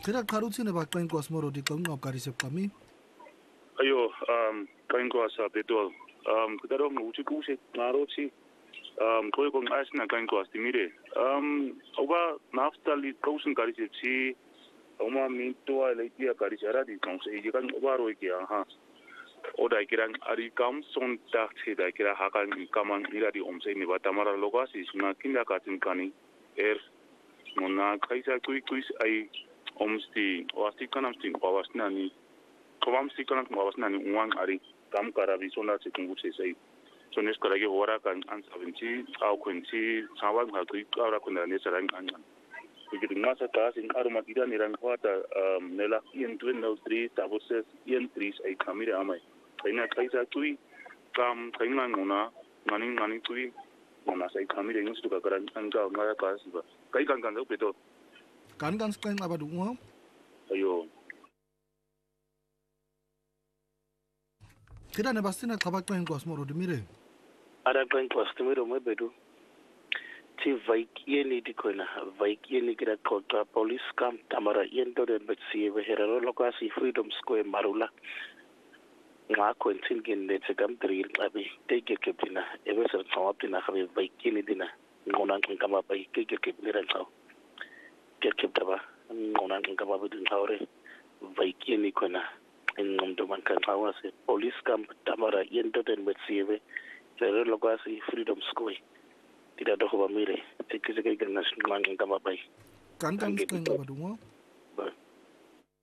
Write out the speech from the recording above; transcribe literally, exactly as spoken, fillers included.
Kira karutsine ba Xenkos moro di konga karise kami. Ayo um Xenkos betul um kutaro nguchi kuse narochi um koi kong asna Xenkos timire um oba naftali kausun karise chi oma minto ale dia karise ara di kongse ije kan oba roi kia ha oda kirang ari kam son tak chi da kira hakan kaman ira di omse ni batamara logasi suna kinda katin kani er mona kaisa kui kui ai omsti wasti kanam sting pawasna ni kawam stikanam pawasna ni uang ari kam karabi sona se kungu se sai sones karage ora kan ansaventi au kunci sawang ha kui ara kunna ne sarang angan jadi ngasa ta sin aruma tidak nirang kwata nela ien twin no three taboses ien three ai kamire amai kaina kaisa kui kam kaina ngona ngani ngani kui ngona sai kamire ngus tu kagaran anga ngaya kasiba kai kan kan beto kan kan sklain abadu mo ayo Kira ne bastina kabak Xenkos moro di mire Ada Xenkos timiro mo bedu Ti vaik yeni di koina vaik yeni kira kota police camp tamara yendo de betsi herero lokasi freedom square marula nga kwentin gen ne tegam drir abi tege kepina ebe ser tawapina khabe vaik yeni dina ngona ngama bai kege kepina taw ke keptaba ngona ngama bedin tawre vaik yeni koina ngom do man kan tawase police camp tamara yendo de betsi herero lokasi freedom square tidak ada kau mire, sekali sekali kena senang ngam apa baik. Kan kan sklain abadu mo